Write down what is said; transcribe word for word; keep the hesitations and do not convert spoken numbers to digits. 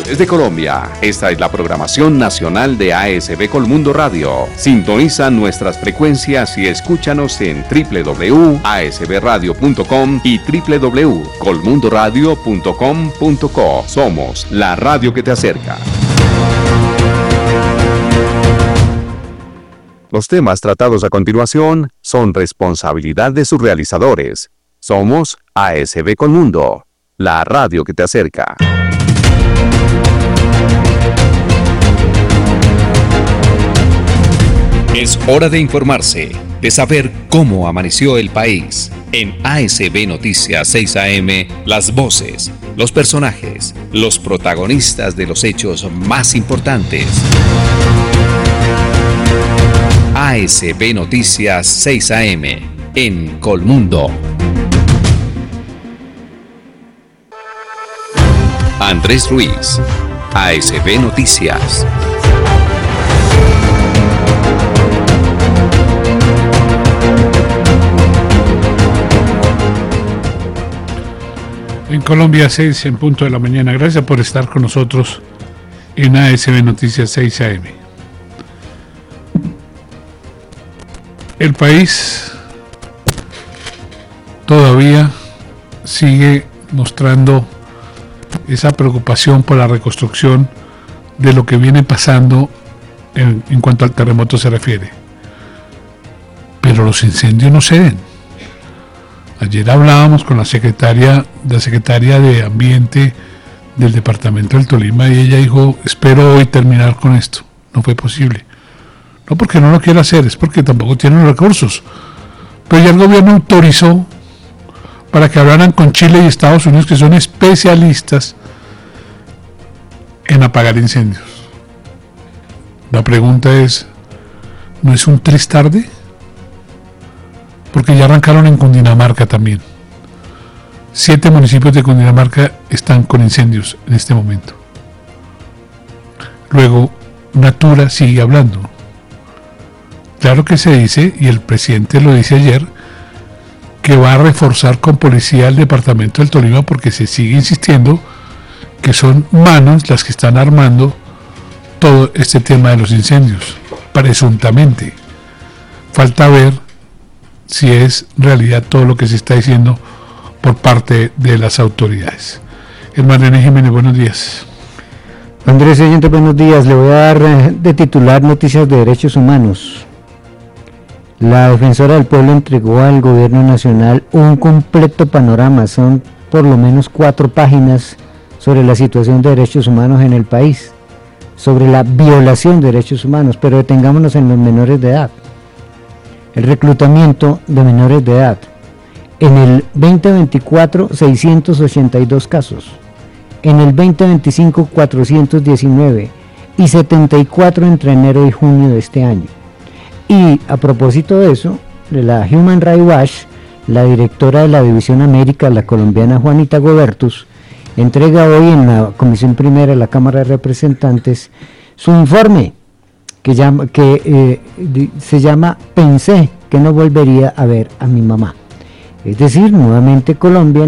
Desde Colombia, esta es la programación nacional de A S B Colmundo Radio. Sintoniza nuestras frecuencias y escúchanos en doble u doble u doble u punto a s b radio punto com y doble u doble u doble u punto colmundo radio punto com punto co. Somos la radio que te acerca. Los temas tratados a continuación son responsabilidad de sus realizadores. Somos A S B Colmundo, la radio que te acerca. Es hora de informarse, de saber cómo amaneció el país. En A S B Noticias seis A M, las voces, los personajes, los protagonistas de los hechos más importantes. A S B Noticias seis A M, en Colmundo. Andrés Ruiz, A S B Noticias. En Colombia, seis en punto de la mañana. Gracias por estar con nosotros en A S B Noticias seis A M. El país todavía sigue mostrando esa preocupación por la reconstrucción de lo que viene pasando en, en cuanto al terremoto se refiere. Pero los incendios no ceden. Ayer hablábamos con la secretaria, la secretaria de Ambiente del departamento del Tolima y ella dijo, espero hoy terminar con esto. No fue posible. No porque no lo quiera hacer, es porque tampoco tienen los recursos. Pero ya el gobierno autorizó para que hablaran con Chile y Estados Unidos, que son especialistas en apagar incendios. La pregunta es, ¿no es un tris tarde? Porque ya arrancaron en Cundinamarca también. Siete municipios de Cundinamarca están con incendios en este momento. Luego, Natura sigue hablando. Claro que se dice, y el presidente lo dice ayer, que va a reforzar con policía el departamento del Tolima porque se sigue insistiendo que son manos las que están armando todo este tema de los incendios, presuntamente. Falta ver si es realidad todo lo que se está diciendo por parte de las autoridades. Hermano René Jiménez, buenos días. Andrés Oyente, buenos días. Le voy a dar de titular Noticias de Derechos Humanos. La defensora del pueblo entregó al gobierno nacional un completo panorama, son por lo menos cuatro páginas sobre la situación de derechos humanos en el país, sobre la violación de derechos humanos, pero detengámonos en los menores de edad. El reclutamiento de menores de edad. En el veinte veinticuatro, seiscientos ochenta y dos casos. En el veinte veinticinco, cuatrocientos diecinueve. Y setenta y cuatro entre enero y junio de este año. Y a propósito de eso, de la Human Rights Watch, la directora de la División América, la colombiana Juanita Gobertus, entrega hoy en la Comisión Primera de la Cámara de Representantes su informe que, llama, que eh, se llama Pensé que no volvería a ver a mi mamá. Es decir, nuevamente Colombia